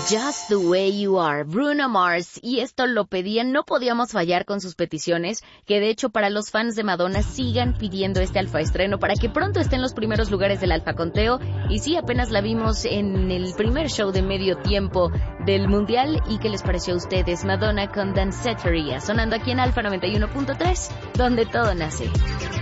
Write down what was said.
Just the Way You Are, Bruno Mars, y esto lo pedían, no podíamos fallar con sus peticiones, que de hecho para los fans de Madonna sigan pidiendo este alfa estreno para que pronto esté en los primeros lugares del alfa conteo, y sí, apenas la vimos en el primer show de medio tiempo del mundial. ¿Y qué les pareció a ustedes? Madonna con Danceteria, sonando aquí en Alfa 91.3, donde todo nace.